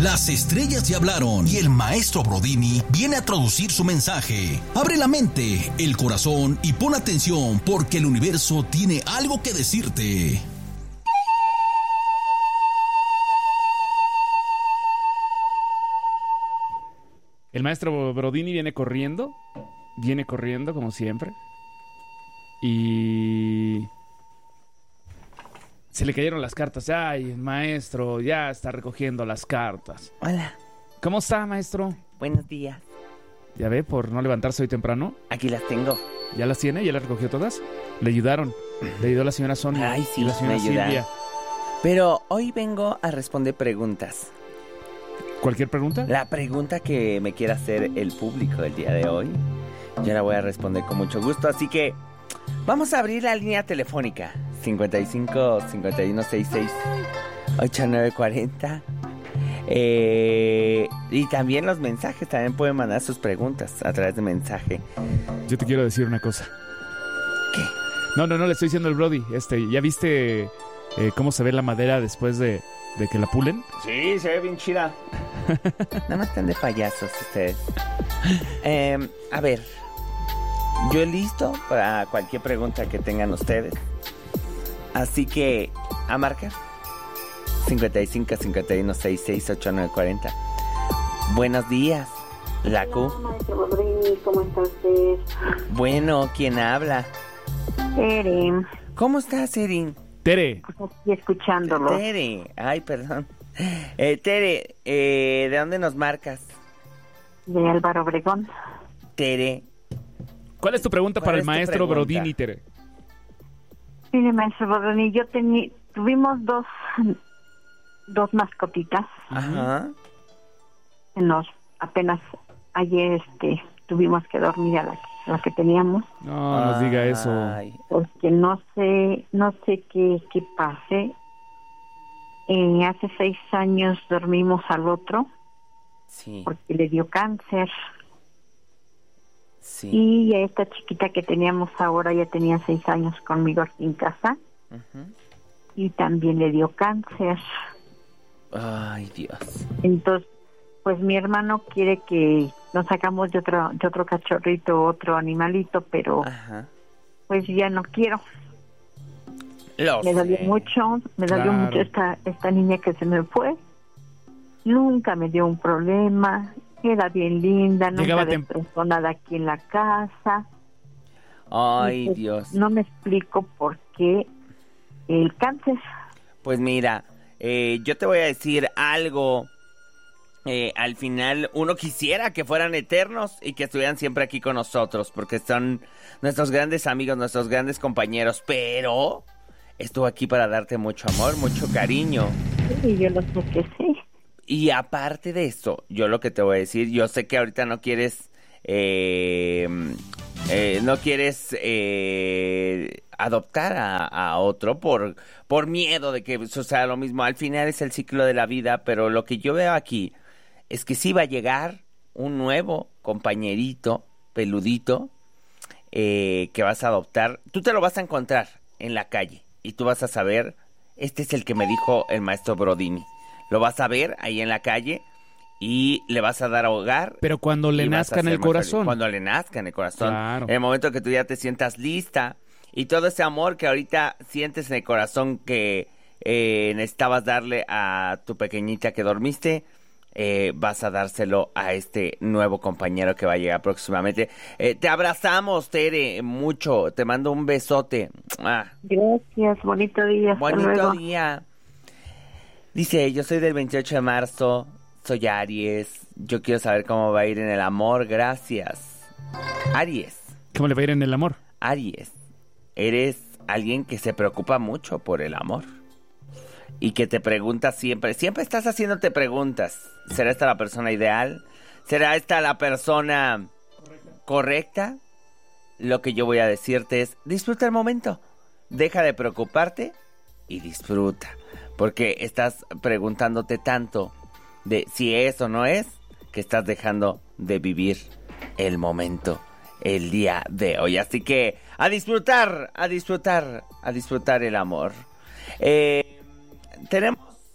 Las estrellas ya hablaron y el maestro Brodini viene a traducir su mensaje. Abre la mente, el corazón y pon atención porque el universo tiene algo que decirte. El maestro Brodini viene corriendo como siempre. Y se le cayeron las cartas. Ay, el maestro ya está recogiendo las cartas. Hola. ¿Cómo está, maestro? Buenos días. ¿Ya ve por no levantarse hoy temprano? Aquí las tengo. ¿Ya las tiene? ¿Ya las recogió todas? Le ayudaron. Le ayudó la señora Sonia. Ay, sí, y la señora me ayudaron. Silvia. Pero hoy vengo a responder preguntas. ¿Cualquier pregunta? La pregunta que me quiera hacer el público el día de hoy, yo la voy a responder con mucho gusto. Así que vamos a abrir la línea telefónica 55 51 66 8940. Y también los mensajes, también pueden mandar sus preguntas a través de mensaje. Yo te quiero decir una cosa. ¿Qué? No, le estoy diciendo al Brody. ¿Ya viste cómo se ve la madera después de que la pulen? Sí, se ve bien chida. Nada más están de payasos ustedes. A ver, yo listo para cualquier pregunta que tengan ustedes. Así que, a marcar 55 51 66 8940. Buenos días, la Q. Hola, maestro Brodini, ¿cómo está usted? Bueno, ¿quién habla? Erin, ¿Cómo estás, Erin? Tere. pues aquí escuchándolo. Tere, ay, perdón. Tere, ¿de dónde nos marcas? De Álvaro Obregón. Tere. ¿Cuál es tu pregunta para el maestro Brodini, Tere? Mire, maestro Brodini, tuvimos dos mascotitas. Ajá. Apenas ayer tuvimos que dormir a la que teníamos. No nos diga eso. Ay. Porque no sé qué pase. Hace 6 años dormimos al otro Sí. porque le dio cáncer. Sí. Y a esta chiquita que teníamos ahora ya tenía 6 años conmigo aquí en casa. Ujú. Y también le dio cáncer. Ay, Dios. Entonces, pues mi hermano quiere que nos sacamos de otro cachorrito, otro animalito, pero Ajá. pues ya no quiero. Lo Me dolió sé. mucho Claro. esta niña que se me fue. Nunca me dio un problema, era bien linda, Llegaba nunca destrozó nada aquí en la casa. Ay, Y, pues, Dios. no me explico por qué el cáncer. Pues mira, yo te voy a decir algo. Al final uno quisiera que fueran eternos y que estuvieran siempre aquí con nosotros, porque son nuestros grandes amigos, nuestros grandes compañeros, pero estuvo aquí para darte mucho amor, mucho cariño. Y yo lo sé que sí. Y aparte de eso, yo lo que te voy a decir, yo sé que ahorita no quieres adoptar a otro por miedo de que suceda lo mismo. Al final es el ciclo de la vida, pero lo que yo veo aquí es que sí va a llegar un nuevo compañerito peludito que vas a adoptar. Tú te lo vas a encontrar en la calle y tú vas a saber, este es el que me dijo el maestro Brodini. Lo vas a ver ahí en la calle y le vas a dar hogar. Pero cuando le y vas nazca a en ser el muy corazón. feliz. Cuando le nazca en el corazón. Claro. En el momento que tú ya te sientas lista y todo ese amor que ahorita sientes en el corazón que necesitabas darle a tu pequeñita que dormiste, vas a dárselo a este nuevo compañero que va a llegar próximamente. Te abrazamos, Tere, mucho. Te mando un besote. Gracias, bonito día. Hasta Bonito luego. día. Dice, yo soy del 28 de marzo, soy Aries. Yo quiero saber cómo va a ir en el amor. Gracias. Aries. ¿Cómo le va a ir en el amor? Aries, eres alguien que se preocupa mucho por el amor y que te pregunta siempre estás haciéndote preguntas. ¿Será esta la persona ideal? ¿Será esta la persona correcta? Lo que yo voy a decirte es, disfruta el momento, deja de preocuparte y disfruta, porque estás preguntándote tanto de si es o no es, que estás dejando de vivir el momento, el día de hoy. Así que a disfrutar el amor. Tenemos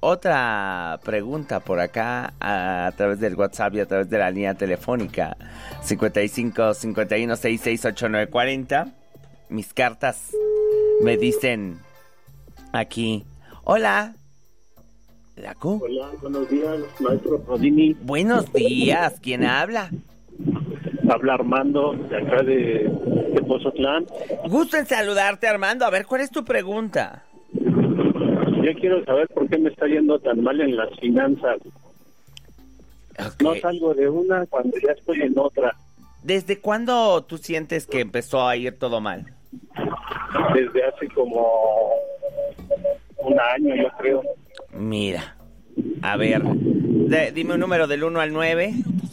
otra pregunta por acá a través del WhatsApp y a través de la línea telefónica 55 51 66 89 40. Mis cartas me dicen aquí: hola. ¿Lacu? Hola, buenos días, maestro Brodini. Buenos días, ¿quién habla? Habla Armando, de acá de Pozotlán. Gusto en saludarte, Armando. A ver, ¿cuál es tu pregunta? Yo quiero saber por qué me está yendo tan mal en las finanzas. Okay. No salgo de una cuando ya estoy en otra. ¿Desde cuándo tú sientes que empezó a ir todo mal? Desde hace como un año, yo creo. Mira, a ver, dime un número del 1 al 9.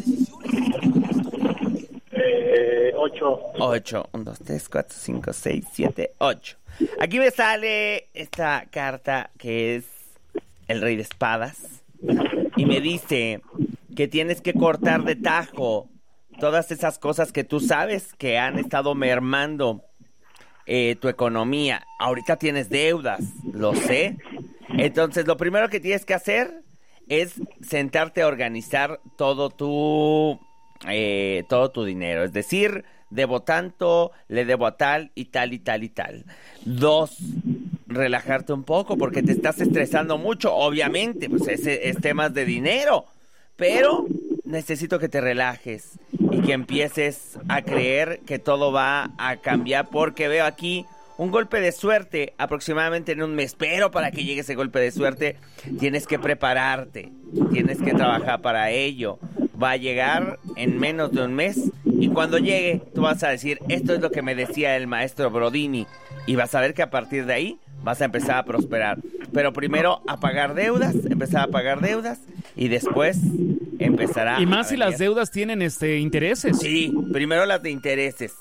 8. 8. 1, 2, 3, 4, 5, 6, 7, 8. Aquí me sale esta carta que es el Rey de Espadas. Y me dice que tienes que cortar de tajo todas esas cosas que tú sabes que han estado mermando tu economía. Ahorita tienes deudas, lo sé. Entonces, lo primero que tienes que hacer es sentarte a organizar todo tu dinero. Es decir, debo tanto, le debo a tal y tal y tal y tal. 2, relajarte un poco porque te estás estresando mucho. Obviamente, pues es temas de dinero. Pero necesito que te relajes y que empieces a creer que todo va a cambiar, porque veo aquí un golpe de suerte aproximadamente en un mes. Pero para que llegue ese golpe de suerte tienes que prepararte, tienes que trabajar para ello. Va a llegar en menos de un mes y cuando llegue tú vas a decir: esto es lo que me decía el maestro Brodini, y vas a ver que a partir de ahí vas a empezar a prosperar. Pero primero a pagar deudas, empezar a pagar deudas y después empezará. Y más si las deudas tienen intereses. Sí, primero las de intereses.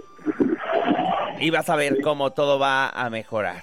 Y vas a ver cómo todo va a mejorar.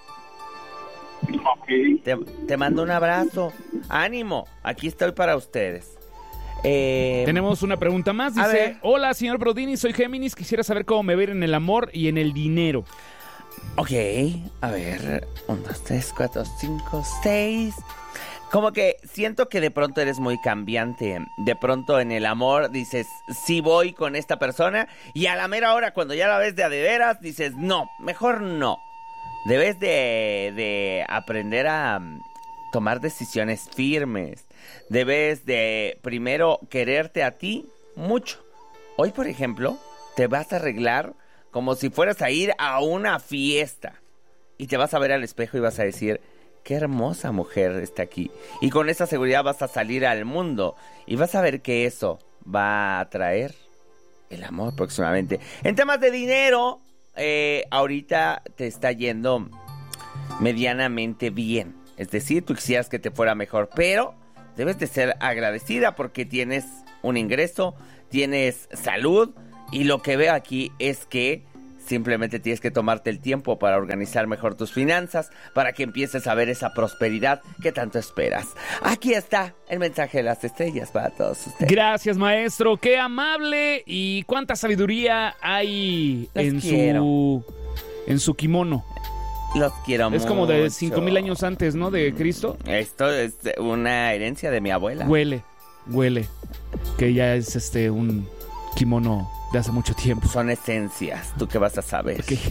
Ok. Te mando un abrazo. Ánimo, aquí estoy para ustedes. Tenemos una pregunta más. Dice: hola, señor Brodini, soy Géminis. Quisiera saber cómo me va a ir en el amor y en el dinero. Ok, a ver. 1, 2, 3, 4, 5, 6. Como que siento que de pronto eres muy cambiante. De pronto en el amor dices: sí voy con esta persona. Y a la mera hora, cuando ya la ves de a de veras, dices: no, mejor no. Debes de aprender a tomar decisiones firmes. Debes de primero quererte a ti mucho. Hoy, por ejemplo, te vas a arreglar como si fueras a ir a una fiesta. Y te vas a ver al espejo y vas a decir: qué hermosa mujer está aquí. Y con esa seguridad vas a salir al mundo y vas a ver que eso va a traer el amor próximamente. En temas de dinero, ahorita te está yendo medianamente bien. Es decir, tú quisieras que te fuera mejor, pero debes de ser agradecida porque tienes un ingreso, tienes salud, y lo que veo aquí es que simplemente tienes que tomarte el tiempo para organizar mejor tus finanzas, para que empieces a ver esa prosperidad que tanto esperas. Aquí está el mensaje de las estrellas para todos ustedes. Gracias, maestro. Qué amable y cuánta sabiduría hay en su kimono. Los quiero mucho. Es como de 5,000 años antes, ¿no? De Cristo. Esto es una herencia de mi abuela. Huele. Que ya es un kimono de hace mucho tiempo. Son esencias. ¿Tú qué vas a saber? Okay.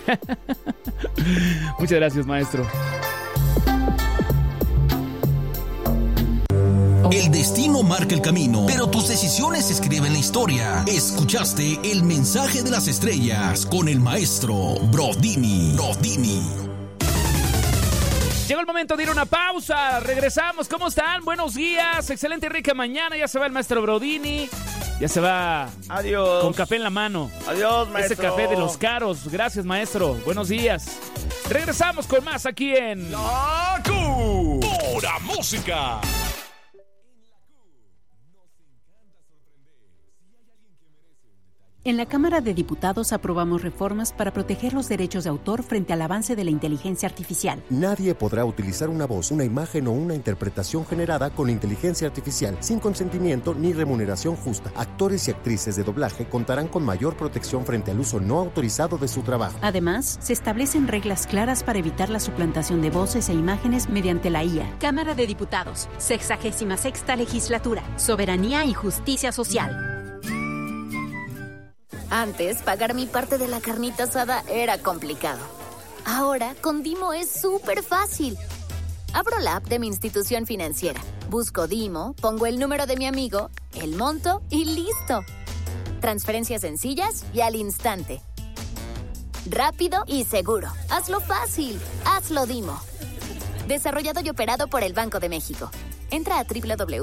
Muchas gracias, maestro. El destino marca el camino, pero tus decisiones escriben la historia. Escuchaste el mensaje de las estrellas con el maestro Brodini. Llegó el momento de ir a una pausa. Regresamos. ¿Cómo están? Buenos días. Excelente y rica mañana. Ya se va el maestro Brodini. Ya se va. Adiós. Con café en la mano. Adiós, maestro. Ese café de los caros. Gracias, maestro. Buenos días. Regresamos con más aquí en La Q. Pura música. En la Cámara de Diputados aprobamos reformas para proteger los derechos de autor frente al avance de la inteligencia artificial. Nadie podrá utilizar una voz, una imagen o una interpretación generada con inteligencia artificial sin consentimiento ni remuneración justa. Actores y actrices de doblaje contarán con mayor protección frente al uso no autorizado de su trabajo. Además, se establecen reglas claras para evitar la suplantación de voces e imágenes mediante la IA. Cámara de Diputados, 66ª Legislatura, Soberanía y Justicia Social. Antes, pagar mi parte de la carnita asada era complicado. Ahora, con Dimo es súper fácil. Abro la app de mi institución financiera, busco Dimo, pongo el número de mi amigo, el monto y ¡listo! Transferencias sencillas y al instante. Rápido y seguro. Hazlo fácil. Hazlo Dimo. Desarrollado y operado por el Banco de México. Entra a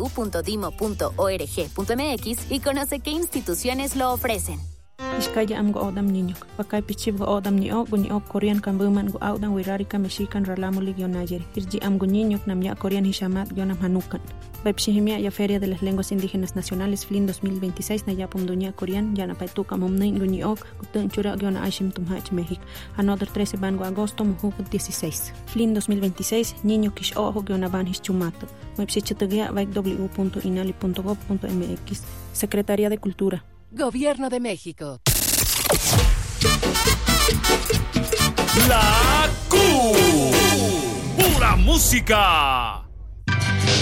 www.dimo.org.mx y conoce qué instituciones lo ofrecen. Iskaya am go odam niño, pakay pichib go odam niño, guño Korean kambuman go audan wirari Mexican ralamulig yonayer. Irji am guñiño namya Korean hishamat yonam hanukan. Bepshihimia ya Feria de las Lenguas Indígenas Nacionales FLIN 2026 nayapum dunya Korean yana paituka momnein guñiok gutun chura yona aishim tumhach México. Another 13 bango agosto mujuk 16. FLIN 2026 niño kish ojo yona ban hischumato. Websitetugia www.inali.gov.mx. Secretaría de Cultura. Gobierno de México. La Q. Pura música.